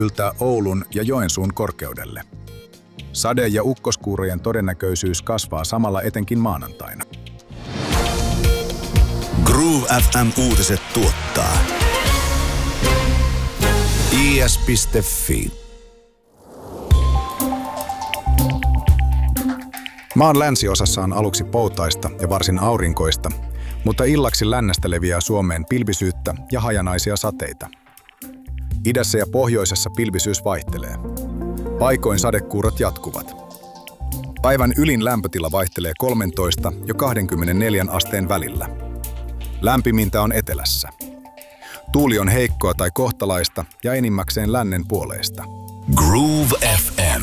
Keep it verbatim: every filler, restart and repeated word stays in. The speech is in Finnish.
yltää Oulun ja Joensuun korkeudelle. Sade- ja ukkoskuurojen todennäköisyys kasvaa samalla etenkin maanantaina. Groove F M-uutiset tuottaa I S piste Fi. Maan länsiosassa on aluksi poutaista ja varsin aurinkoista, mutta illaksi lännestä leviää Suomeen pilvisyyttä ja hajanaisia sateita. Idässä ja pohjoisessa pilvisyys vaihtelee. Paikoin sadekuurot jatkuvat. Päivän ylin lämpötila vaihtelee kolmetoista ja kaksikymmentäneljä asteen välillä. Lämpimintä on etelässä. Tuuli on heikkoa tai kohtalaista ja enimmäkseen lännen puoleista. Groove F M.